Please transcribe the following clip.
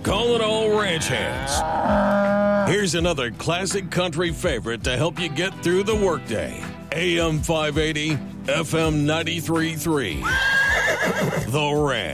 Call it all ranch hands. Here's another classic country favorite to help you get through the workday. AM 580, FM 93.3. The Ranch.